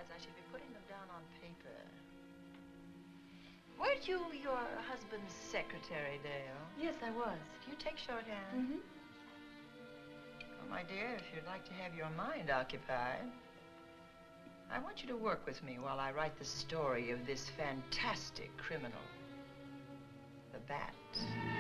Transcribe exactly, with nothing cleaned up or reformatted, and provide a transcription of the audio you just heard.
Besides, I should be putting them down on paper. Weren't you your husband's secretary, Dale? Yes, I was. Do you take shorthand? Mm-hmm. Well, my dear, if you'd like to have your mind occupied, I want you to work with me while I write the story of this fantastic criminal, the Bat.